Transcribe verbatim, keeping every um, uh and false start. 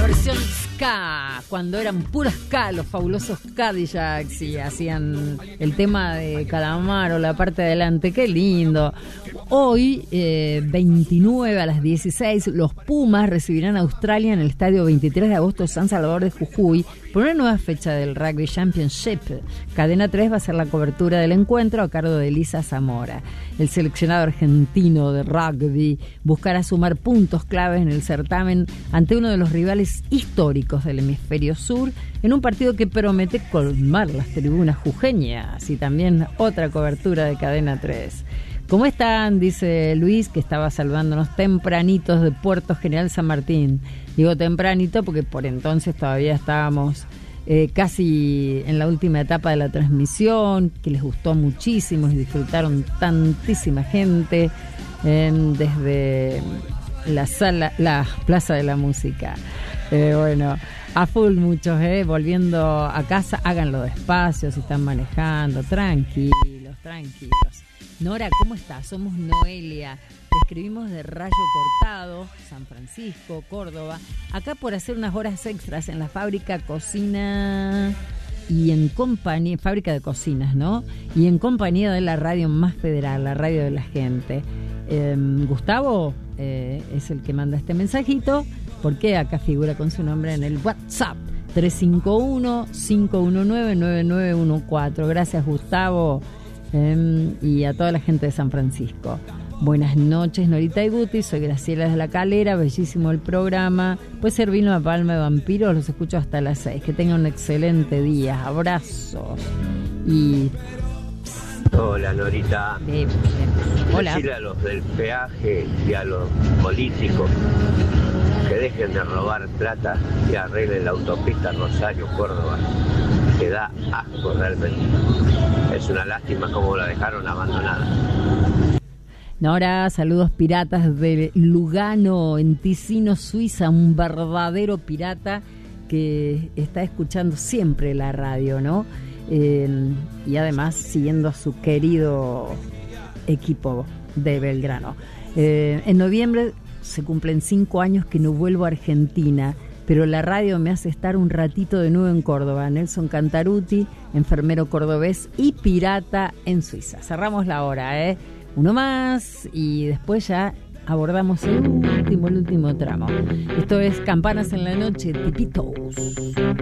versión ska, cuando eran puros ska, los fabulosos Cadillacs, y hacían el tema de Calamaro, la parte de adelante, qué lindo. Hoy, eh, veintinueve a las dieciséis, los Pumas recibirán a Australia en el estadio veintitrés de agosto San Salvador de Jujuy por una nueva fecha del Rugby Championship. Cadena tres va a hacer la cobertura del encuentro a cargo de Elisa Zamora. El seleccionado argentino de rugby buscará sumar puntos claves en el certamen ante uno de los rivales históricos del hemisferio sur, en un partido que promete colmar las tribunas jujeñas, y también otra cobertura de Cadena tres. ¿Cómo están? Dice Luis, que estaba saludándonos tempranitos de Puerto General San Martín. Digo tempranito porque por entonces todavía estábamos eh, casi en la última etapa de la transmisión, que les gustó muchísimo y disfrutaron tantísima gente eh, desde la sala, la Plaza de la Música. Eh, bueno, a full muchos, eh, volviendo a casa, háganlo despacio si están manejando, tranquilos, tranquilos. Nora, ¿cómo estás? Somos Noelia. Te escribimos de Rayo Cortado, San Francisco, Córdoba. Acá por hacer unas horas extras en la fábrica cocina y en compañía, fábrica de cocinas, ¿no? Y en compañía de la radio más federal, la radio de la gente. Eh, Gustavo eh, es el que manda este mensajito, porque acá figura con su nombre en el WhatsApp. tres cinco uno, cinco uno nueve, nueve nueve uno cuatro. Gracias, Gustavo. Eh, y a toda la gente de San Francisco. Buenas noches, Norita y Guti, soy Graciela de la Calera, bellísimo el programa. Puede ser vino a Palma de Vampiros, los escucho hasta las seis. Que tengan un excelente día, abrazos. Y... Hola, Norita. Bien, bien. Hola. Decirle a los del peaje y a los políticos que dejen de robar plata y arreglen la autopista Rosario-Córdoba, que da asco realmente. Es una lástima cómo la dejaron abandonada. Nora, saludos piratas de Lugano, en Ticino, Suiza, un verdadero pirata que está escuchando siempre la radio, ¿no? Eh, y además siguiendo a su querido equipo de Belgrano. Eh, en noviembre se cumplen cinco años que no vuelvo a Argentina, pero la radio me hace estar un ratito de nuevo en Córdoba. Nelson Cantaruti, enfermero cordobés y pirata en Suiza. Cerramos la hora, ¿eh? Uno más y después ya abordamos el último, el último tramo. Esto es Campanas en la Noche, Tipitos.